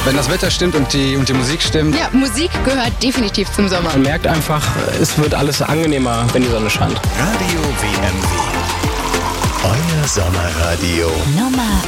Wenn das Wetter stimmt und die Musik stimmt. Ja, Musik gehört definitiv zum Sommer. Man merkt einfach, es wird alles angenehmer, wenn die Sonne scheint. Radio WMW. Euer Sommerradio. Nummer